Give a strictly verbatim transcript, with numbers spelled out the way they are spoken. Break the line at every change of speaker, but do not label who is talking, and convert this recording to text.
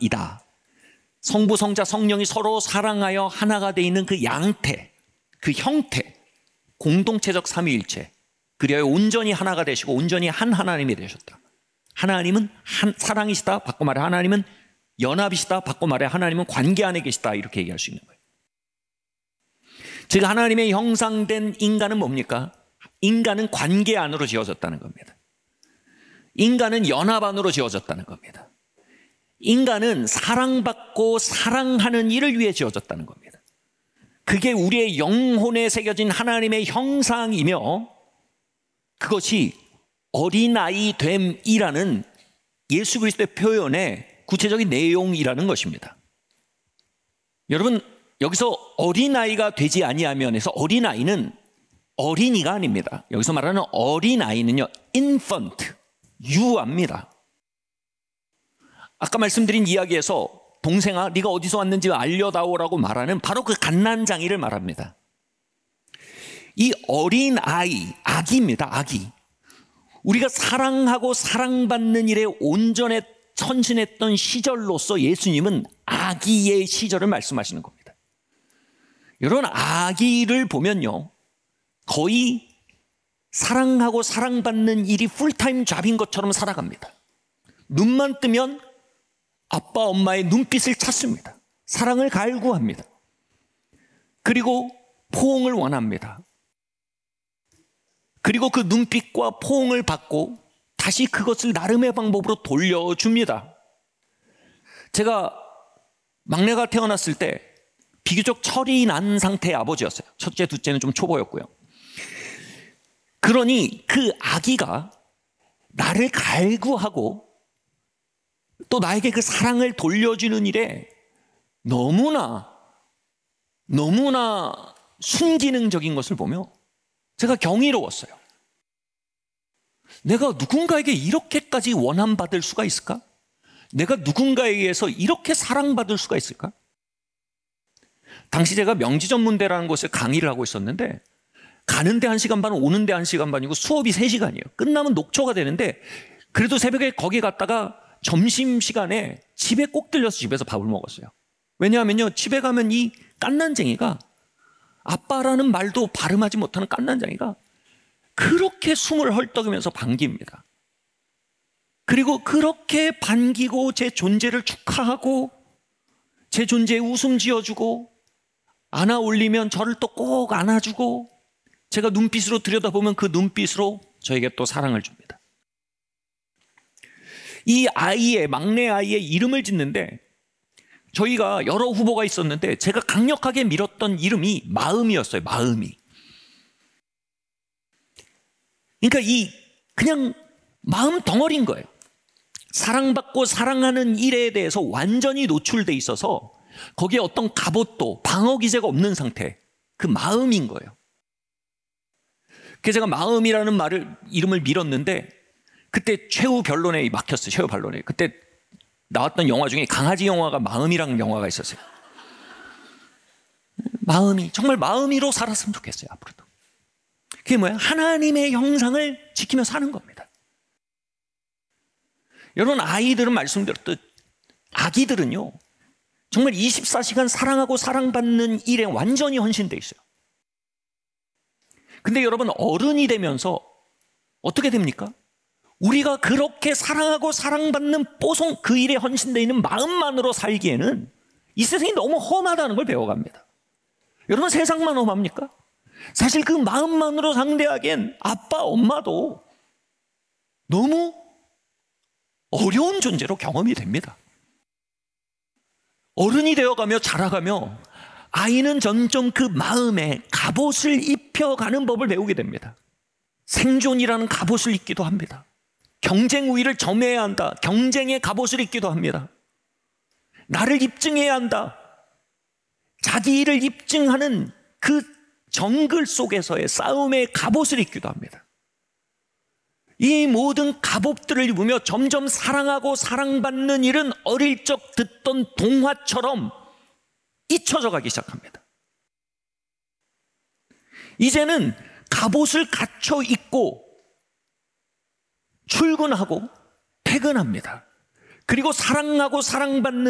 형상이다. 성부, 성자, 성령이 서로 사랑하여 하나가 돼 있는 그 양태, 그 형태, 공동체적 삼위일체. 그리하여 온전히 하나가 되시고 온전히 한 하나님이 되셨다. 하나님은 한 사랑이시다. 바꿔 말해 하나님은 연합이시다. 바꿔 말해 하나님은 관계 안에 계시다. 이렇게 얘기할 수 있는 거예요. 즉 하나님의 형상된 인간은 뭡니까? 인간은 관계 안으로 지어졌다는 겁니다. 인간은 연합 안으로 지어졌다는 겁니다. 인간은 사랑받고 사랑하는 일을 위해 지어졌다는 겁니다. 그게 우리의 영혼에 새겨진 하나님의 형상이며 그것이 어린아이 됨이라는 예수 그리스도의 표현의 구체적인 내용이라는 것입니다. 여러분 여기서 어린아이가 되지 아니하면에서 어린아이는 어린이가 아닙니다. 여기서 말하는 어린아이는요 infant, 유아입니다. 아까 말씀드린 이야기에서 동생아 네가 어디서 왔는지 알려다오라고 말하는 바로 그 갓난장이를 말합니다. 이 어린아이, 아기입니다. 아기. 우리가 사랑하고 사랑받는 일에 온전에 헌신했던 시절로서 예수님은 아기의 시절을 말씀하시는 겁니다. 여러분 아기를 보면요 거의 사랑하고 사랑받는 일이 풀타임 잡인 것처럼 살아갑니다. 눈만 뜨면 아빠 엄마의 눈빛을 찾습니다. 사랑을 갈구합니다. 그리고 포옹을 원합니다. 그리고 그 눈빛과 포옹을 받고 다시 그것을 나름의 방법으로 돌려줍니다. 제가 막내가 태어났을 때 비교적 철이 난 상태의 아버지였어요. 첫째, 둘째는 좀 초보였고요. 그러니 그 아기가 나를 갈구하고 또 나에게 그 사랑을 돌려주는 일에 너무나 너무나 순기능적인 것을 보며 제가 경이로웠어요. 내가 누군가에게 이렇게까지 원함받을 수가 있을까? 내가 누군가에 의해서 이렇게 사랑받을 수가 있을까? 당시 제가 명지전문대라는 곳에 강의를 하고 있었는데 가는데 한 시간 반, 오는데 한 시간 반이고 수업이 세 시간이에요. 끝나면 녹초가 되는데 그래도 새벽에 거기 갔다가 점심시간에 집에 꼭 들려서 집에서 밥을 먹었어요. 왜냐하면요 집에 가면 이 깐난쟁이가 아빠라는 말도 발음하지 못하는 깐난쟁이가 그렇게 숨을 헐떡이면서 반깁니다. 그리고 그렇게 반기고 제 존재를 축하하고 제 존재에 웃음 지어주고 안아 올리면 저를 또 꼭 안아주고 제가 눈빛으로 들여다보면 그 눈빛으로 저에게 또 사랑을 줍니다. 이 아이의 막내 아이의 이름을 짓는데 저희가 여러 후보가 있었는데 제가 강력하게 밀었던 이름이 마음이었어요. 마음이. 그러니까 이 그냥 마음 덩어리인 거예요. 사랑받고 사랑하는 일에 대해서 완전히 노출돼 있어서 거기에 어떤 갑옷도 방어 기제가 없는 상태, 그 마음인 거예요. 그래서 제가 마음이라는 말을 이름을 밀었는데 그때 최후 변론에 막혔어요. 최후 변론에. 그때 나왔던 영화 중에 강아지 영화가 마음이라는 영화가 있었어요. 마음이 정말 마음이로 살았으면 좋겠어요. 앞으로도. 그게 뭐야? 하나님의 형상을 지키며 사는 겁니다. 여러분 아이들은 말씀드렸듯 아기들은요 정말 이십사 시간 사랑하고 사랑받는 일에 완전히 헌신되어 있어요. 근데 여러분 어른이 되면서 어떻게 됩니까? 우리가 그렇게 사랑하고 사랑받는 뽀송 그 일에 헌신되어 있는 마음만으로 살기에는 이 세상이 너무 험하다는 걸 배워갑니다. 여러분 세상만 험합니까? 사실 그 마음만으로 상대하기엔 아빠 엄마도 너무 어려운 존재로 경험이 됩니다. 어른이 되어가며 자라가며 아이는 점점 그 마음에 갑옷을 입혀가는 법을 배우게 됩니다. 생존이라는 갑옷을 입기도 합니다. 경쟁 우위를 점해야 한다. 경쟁의 갑옷을 입기도 합니다. 나를 입증해야 한다. 자기 일을 입증하는 그 정글 속에서의 싸움의 갑옷을 입기도 합니다. 이 모든 갑옷들을 입으며 점점 사랑하고 사랑받는 일은 어릴 적 듣던 동화처럼 잊혀져 가기 시작합니다. 이제는 갑옷을 갖춰 입고 출근하고 퇴근합니다. 그리고 사랑하고 사랑받는